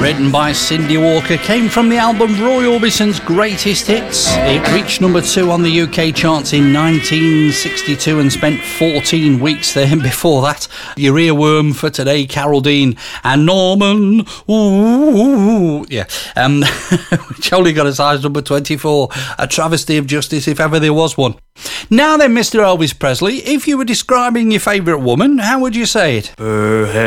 written by Cindy Walker, came from the album Roy Orbison's Greatest Hits. It reached number 2 on the UK charts in 1962 and spent 14 weeks there. And before that, your earworm for today, Carol Dean and Norman, which only got as high as number 24. A travesty of justice if ever there was one. Now then, Mr. Elvis Presley, if you were describing your favourite woman, how would you say it?